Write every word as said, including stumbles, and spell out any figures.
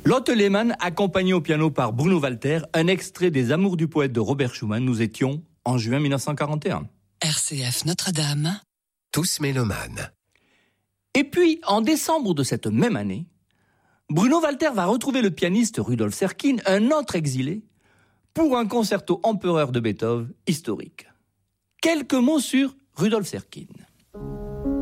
Lotte Lehmann, accompagnée au piano par Bruno Walter, un extrait des Amours du poète de Robert Schumann. Nous étions en juin mille neuf cent quarante et un. R C F Notre-Dame. Tous mélomanes. Et puis, en décembre de cette même année, Bruno Walter va retrouver le pianiste Rudolf Serkin, un autre exilé, pour un concerto empereur de Beethoven historique. Quelques mots sur Rudolf Serkin.